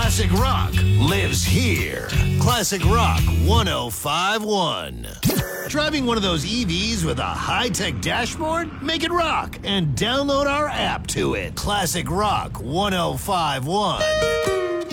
Classic Rock lives here. Classic Rock 1051. Driving one of those EVs with a high-tech dashboard? Make it rock and download our app to it. Classic Rock 1051.